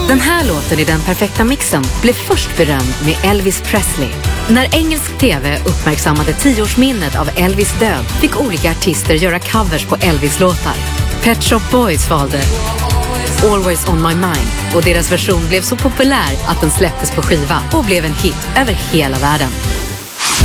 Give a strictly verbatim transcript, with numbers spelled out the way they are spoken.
Den här låten i den perfekta mixen blev först berömd med Elvis Presley. När engelsk tv uppmärksammade tioårsminnet av Elvis död fick olika artister göra covers på Elvis-låtar. Pet Shop Boys valde Always on my mind och deras version blev så populär att den släpptes på skiva och blev en hit över hela världen.